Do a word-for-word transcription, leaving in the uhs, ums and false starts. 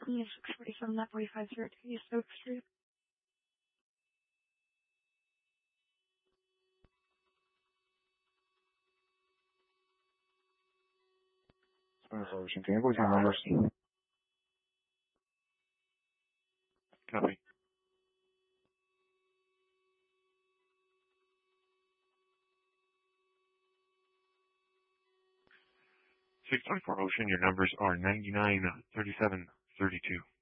Queen six forty-seven, not forty-five zero two East Oak Street. Resolution. Can you please have numbers? Copy. six twenty-four Ocean, your numbers are ninety-nine, thirty-seven, thirty-two.